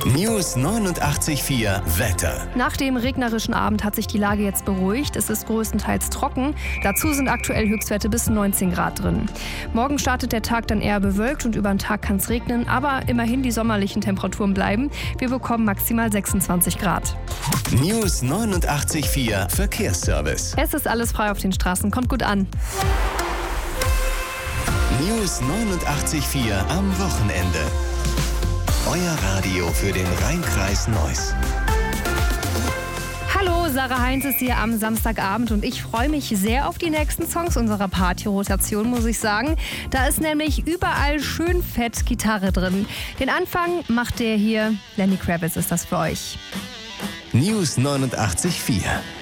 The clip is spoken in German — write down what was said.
News 89.4 Wetter. Nach dem regnerischen Abend hat sich die Lage jetzt beruhigt. Es ist größtenteils trocken. Dazu sind aktuell Höchstwerte bis 19 Grad drin. Morgen startet der Tag dann eher bewölkt und über den Tag kann es regnen. Aber immerhin die sommerlichen Temperaturen bleiben. Wir bekommen maximal 26 Grad. News 89.4 Verkehrsservice. Es ist alles frei auf den Straßen. Kommt gut an. News 89.4 am Wochenende. Euer Radio für den Rhein-Kreis Neuss. Hallo, Sarah Heinz ist hier am Samstagabend und ich freue mich sehr auf die nächsten Songs unserer Party-Rotation, muss ich sagen. Da ist nämlich überall schön fett Gitarre drin. Den Anfang macht der hier. Lenny Kravitz ist das für euch. News 89.4